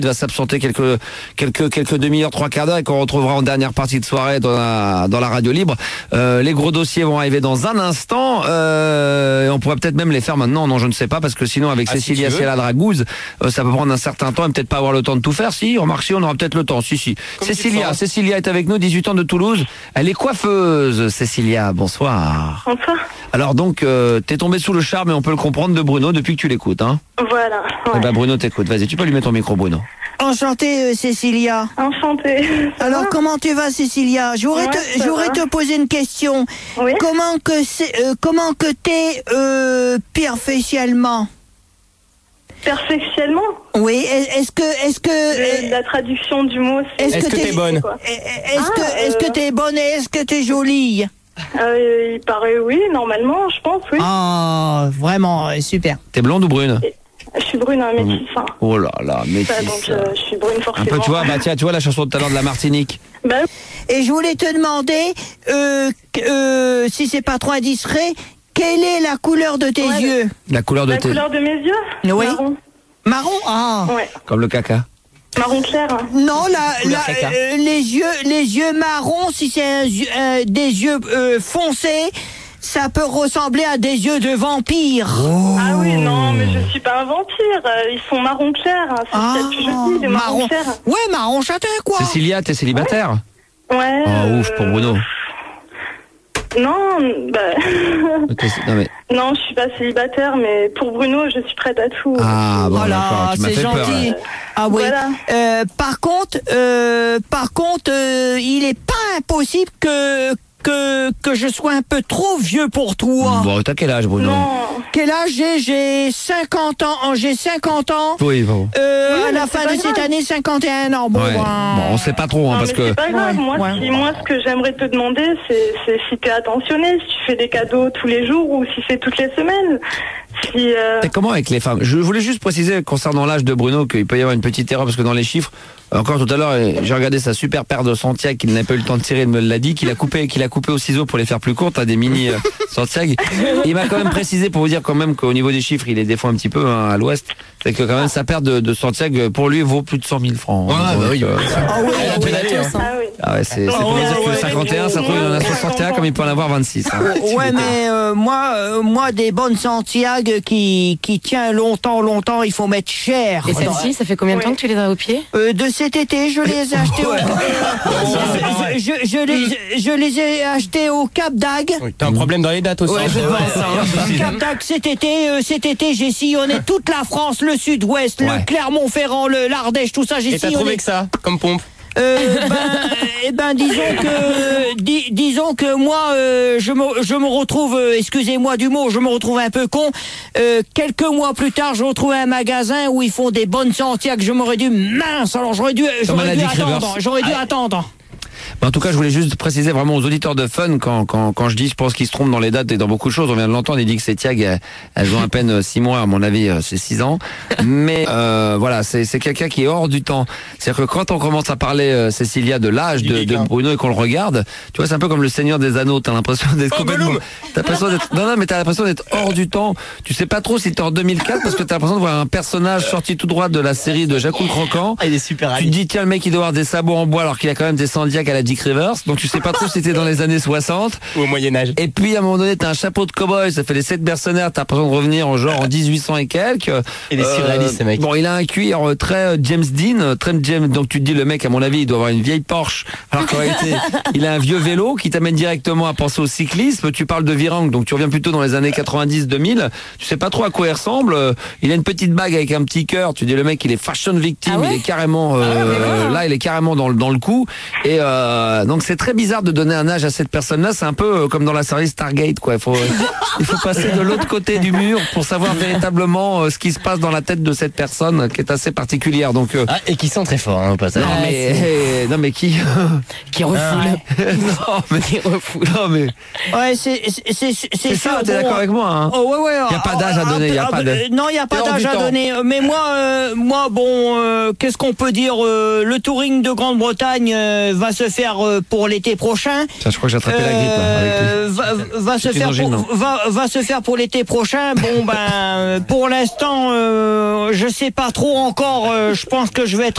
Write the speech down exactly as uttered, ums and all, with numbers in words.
Il va s'absenter quelques quelques quelques demi-heures, trois quarts d'heure et qu'on retrouvera en dernière partie de soirée dans la, dans la radio libre. Euh, les gros dossiers vont arriver dans un instant. Euh, et on pourrait peut-être même les faire maintenant. Non, je ne sais pas parce que sinon avec ah, Cécilia si c'est la dragouze, euh, ça peut prendre un certain temps et peut-être pas avoir le temps de tout faire. Si, remarque, si on aura peut-être le temps. Si, si. Comme Cécilia, Cécilia est avec nous, dix-huit ans de Toulouse. Elle est coiffeuse. Cécilia, bonsoir. Bonsoir. Alors donc, euh, t'es tombée sous le charme et on peut le comprendre de Bruno depuis que tu l'écoutes, hein. Voilà. Ouais. Eh ben Bruno t'écoute. Vas-y, tu peux lui mettre ton micro, Bruno. Enchantée, euh, Cécilia. Enchantée. Alors, comment tu vas, Cécilia? J'aurais ouais, te, j'aurais te poser une question. Oui. Comment que c'est, euh, comment que t'es euh, perfectionnellement? Perfectionnellement? Oui. Est-ce que, est-ce que Le, la traduction du mot, c'est. Est-ce, est-ce que, que t'es bonne? Est-ce ah, que, est-ce euh... que t'es bonne et est-ce que t'es jolie? Euh, il paraît oui, normalement, je pense, oui. Ah, vraiment, super. T'es blonde ou brune? Et, je suis brune, hein, métisse. Hein. Oh là là, métisse. Ça, donc, euh, je suis brune forcément. Un peu, tu vois, bah tiens, tu vois la chanson de tout à l'heure de la Martinique. Bah, et je voulais te demander, euh, euh, si c'est pas trop indiscret, quelle est la couleur de tes ouais, yeux? La couleur de la tes... couleur de mes yeux? Oui. Marron. Marron? Ah. Ouais. Comme le caca. Marron clair. Hein. Non, la, la, euh, les yeux, les yeux marrons, si c'est un, euh, des yeux euh, foncés, ça peut ressembler à des yeux de vampire. Oh. Ah oui, non, mais je suis pas un vampire. Ils sont marron clair. Hein. C'est ah, ce qu'il y a de plus joli, les marron, marron clair. Ouais, marron châtain, quoi. Cécilia, t'es célibataire? Ouais. ouais oh, euh... ouf, pour Bruno. Non, bah... non, mais... non, je suis pas célibataire, mais pour Bruno, je suis prête à tout. Ah, bon, voilà, c'est gentil. Peur, ouais. Ah oui. Voilà. Euh, par contre, euh, par contre, euh, il est pas impossible que que que je sois un peu trop vieux pour toi. Bon, t'as quel âge, Bruno? Non. Quel âge j'ai? J'ai cinquante ans. J'ai cinquante ans. Oui, bon. Euh, oui, à la fin de grave. Cette année, cinquante et un ans. Bon, ouais. ben... bon on sait pas trop, hein, non, parce mais que. C'est pas grave. Ouais. Moi, Ouais. Si, moi, ce que j'aimerais te demander, c'est, c'est si t'es attentionné, si tu fais des cadeaux tous les jours ou si c'est toutes les semaines. Si. Euh... Et comment avec les femmes? Je voulais juste préciser concernant l'âge de Bruno qu'il peut y avoir une petite erreur parce que dans les chiffres. Encore tout à l'heure, j'ai regardé sa super paire de Santiago qu'il n'a pas eu le temps de tirer, il me l'a dit, qu'il a coupé, qu'il a coupé au ciseau pour les faire plus courtes, à des mini euh, Santiago. Il m'a quand même précisé pour vous dire quand même qu'au niveau des chiffres, il est des fois un petit peu hein, à l'ouest. C'est que quand même sa paire de, de Santiago pour lui vaut plus de cent mille francs. Ouais, bah oui. Euh, ah oui, ah oui, ah oui. Ah ouais, c'est, c'est pour ouais, dire que ouais, cinquante et un, ouais, ça trouve il en a soixante et un comme il peut en avoir vingt-six. Hein. Ouais, mais euh, moi, euh, moi, des bonnes Santiago qui qui tient longtemps, longtemps, il faut mettre cher. Et celle-ci, ça fait combien de temps que tu les as au pied? euh, De cet été, je les ai achetés au... je, je, je, je, les, je les ai achetés au Cap d'Agde. Oui, t'as un problème dans les dates aussi. Ouais, je pense. Hein. Cap d'Agde, cet été, euh, cet été, j'ai sillonné toute la France, le Sud-Ouest, ouais. le Clermont-Ferrand, le l'Ardèche, tout ça, j'ai Et sillonné. t'as trouvé que ça, comme pompe? Euh, ben, eh ben, disons que, dis, disons que moi, euh, je me, je me retrouve, euh, excusez-moi du mot, je me retrouve un peu con. Euh, quelques mois plus tard, je retrouve un magasin où ils font des bonnes Santiago. Je m'aurais dû, mince, alors j'aurais dû, j'aurais dû attendre, j'aurais dû ah. attendre. En tout cas, je voulais juste préciser vraiment aux auditeurs de Fun, quand, quand, quand je dis, je pense qu'ils se trompent dans les dates et dans beaucoup de choses. On vient de l'entendre, il dit que ces Tiag, elles ont à peine six mois, à mon avis, c'est six ans. Mais euh, voilà, c'est, c'est quelqu'un qui est hors du temps. C'est-à-dire que quand on commence à parler, euh, Cécilia, de l'âge de, de Bruno et qu'on le regarde, tu vois, c'est un peu comme le Seigneur des Anneaux. T'as l'impression d'être oh, complètement... T'as l'impression d'être... Non, non, mais t'as l'impression d'être hors du temps. Tu sais pas trop si t'es en deux mille quatre parce que t'as l'impression de voir un personnage sorti tout droit de la série de Jacques le Croquant. Ah, il est super. Tu te dis, tiens, le mec, il doit avoir des sabots en bois alors qu'il a quand même des Sandiac à la Dick Rivers. Donc tu sais pas trop si c'était dans les années soixante ou au Moyen-Âge. Et puis à un moment donné, t'as un chapeau de cow-boy, ça fait les sept mercenaires, t'as l'impression de revenir en genre en dix-huit cents et quelques. Il est euh, surréaliste, ce mec. Bon, il a un cuir très James Dean, très James. Donc tu te dis, le mec, à mon avis, il doit avoir une vieille Porsche. Alors qu'en réalité, il a un vieux vélo qui t'amène directement à penser au cyclisme. Tu parles de Virang, donc tu reviens plutôt dans les années quatre-vingt-dix deux mille. Tu sais pas trop à quoi il ressemble. Il a une petite bague avec un petit cœur. Tu dis, le mec, il est fashion victime. Ah ouais, il est carrément, euh, ah ouais, là, il est carrément dans le, dans le coup. Et euh, donc c'est très bizarre de donner un âge à cette personne-là. C'est un peu comme dans la série Stargate, quoi. Il faut, il faut passer de l'autre côté du mur pour savoir véritablement ce qui se passe dans la tête de cette personne qui est assez particulière. Donc, euh... ah, et qui sent très fort, hein, au passage. Non, mais, eh, non, mais qui qui refoule. Ah, non, mais qui refoule. Non, mais. Ouais, c'est, c'est, c'est, c'est, c'est ça, sûr, t'es bon, d'accord avec moi, hein? Oh, ouais, ouais. Il n'y a pas d'âge à donner, il n'y a pas de. Non, il n'y a pas d'âge à donner. Mais moi, euh, moi, bon, euh, qu'est-ce qu'on peut dire? euh, Le touring de Grande-Bretagne euh, va se faire euh, pour l'été prochain. Ça, je crois que j'ai attrapé euh, la grippe, là, avec lui. Va, va se faire pour, va, va se faire pour l'été prochain. Bon, ben, pour l'instant, euh, je sais pas trop encore. Euh, je pense que je vais être